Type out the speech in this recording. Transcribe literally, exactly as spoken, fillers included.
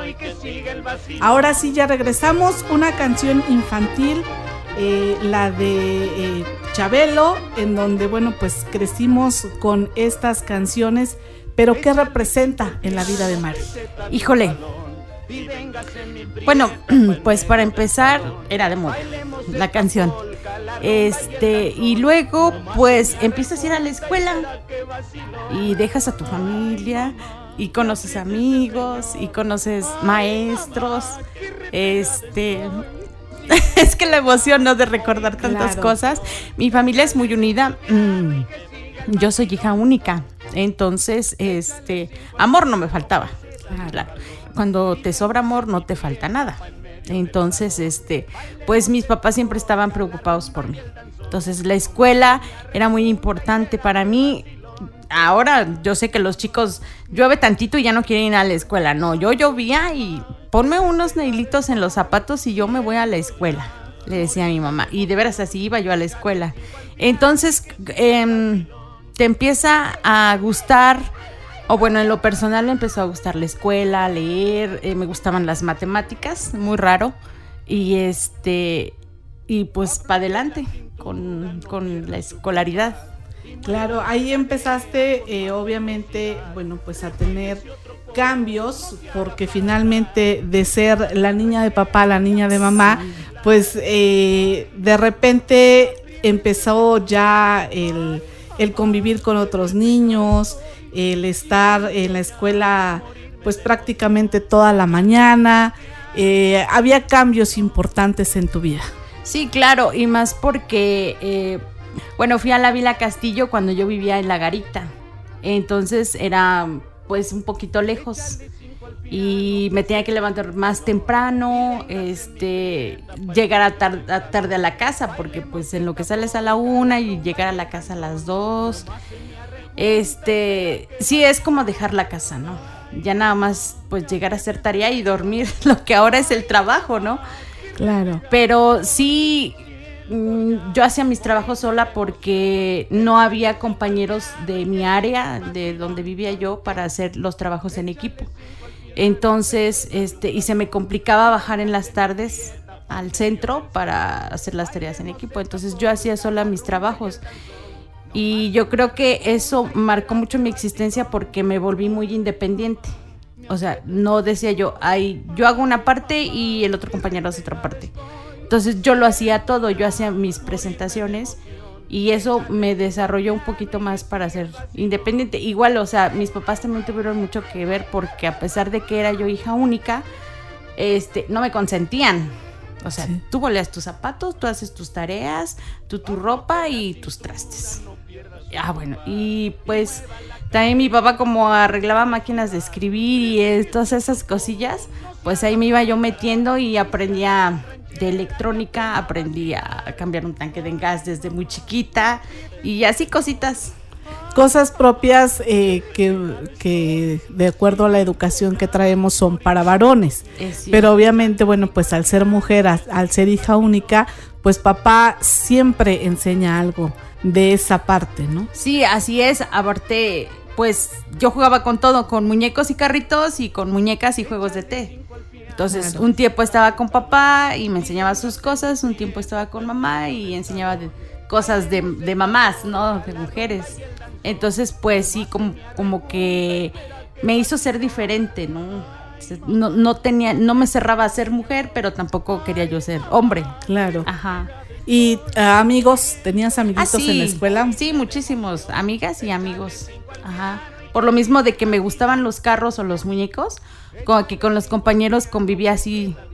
Ahora sí, ya regresamos. Una canción infantil, eh, la de eh, Chabelo, en donde, bueno, pues crecimos con estas canciones, pero ¿qué representa en la vida de Mari? Híjole. Bueno, pues para empezar, era de moda la canción. Este, y luego, pues empiezas a ir a la escuela y dejas a tu familia y conoces amigos y conoces maestros. Este, es que la emoción, ¿no?, de recordar tantas Claro. cosas. Mi familia es muy unida. Mm, yo soy hija única, entonces, este, amor no me faltaba. Claro. Claro. Cuando te sobra amor, no te falta nada. Entonces, este, pues mis papás siempre estaban preocupados por mí. Entonces, la escuela era muy importante para mí. Ahora yo sé que los chicos llueve tantito y ya no quieren ir a la escuela. No, yo llovía y ponme unos nailitos en los zapatos y yo me voy a la escuela, le decía a mi mamá. Y de veras así iba yo a la escuela. Entonces, eh, te empieza a gustar, o bueno, en lo personal me empezó a gustar la escuela, leer, eh, me gustaban las matemáticas, muy raro. Y este, y pues para adelante con, con la escolaridad. Claro, ahí empezaste, eh, obviamente, bueno, pues a tener cambios, porque finalmente de ser la niña de papá, la niña de mamá, sí. pues eh, de repente empezó ya el, el convivir con otros niños, el estar en la escuela pues prácticamente toda la mañana. Eh, había cambios importantes en tu vida. Sí, claro, y más porque... Eh, Bueno, fui a la Vila Castillo cuando yo vivía en La Garita, entonces era pues un poquito lejos y me tenía que levantar más temprano, este, llegar a, tar- a tarde a la casa, porque pues en lo que sales a la una y llegar a la casa a las dos, este, sí es como dejar la casa, ¿no? Ya nada más pues llegar a hacer tarea y dormir, lo que ahora es el trabajo, ¿no? Claro. Pero sí... yo hacía mis trabajos sola porque no había compañeros de mi área, de donde vivía yo, para hacer los trabajos en equipo. Entonces, este, y se me complicaba bajar en las tardes al centro para hacer las tareas en equipo. Entonces yo hacía sola mis trabajos. Y yo creo que eso marcó mucho mi existencia porque me volví muy independiente. O sea, no decía yo, ay, yo hago una parte y el otro compañero hace otra parte. Entonces yo lo hacía todo, yo hacía mis presentaciones y eso me desarrolló un poquito más para ser independiente. Igual, o sea, mis papás también tuvieron mucho que ver porque a pesar de que era yo hija única, este, no me consentían. O sea, sí. Tú boleas tus zapatos, tú haces tus tareas, tú tu ropa y tus trastes. Ah, bueno, y pues también mi papá como arreglaba máquinas de escribir y eh, todas esas cosillas, pues ahí me iba yo metiendo y aprendía de electrónica, aprendí a cambiar un tanque de gas desde muy chiquita y así cositas. Cosas propias eh, que, que de acuerdo a la educación que traemos son para varones, eh, sí. Pero obviamente, bueno, pues al ser mujer, al, al ser hija única, pues papá siempre enseña algo de esa parte, ¿no? Sí, así es, aparte, pues yo jugaba con todo, con muñecos y carritos y con muñecas y juegos de té. Entonces, claro. Un tiempo estaba con papá y me enseñaba sus cosas, un tiempo estaba con mamá y enseñaba de, cosas de, de mamás, ¿no? De mujeres. Entonces, pues sí, como, como que me hizo ser diferente, ¿no? No, no tenía, no me cerraba a ser mujer, pero tampoco quería yo ser hombre. Claro. Ajá. ¿Y uh, amigos? ¿Tenías amiguitos ah, sí. en la escuela? Sí, muchísimos, amigas y amigos. Ajá. Por lo mismo de que me gustaban los carros o los muñecos, como que con los compañeros convivía así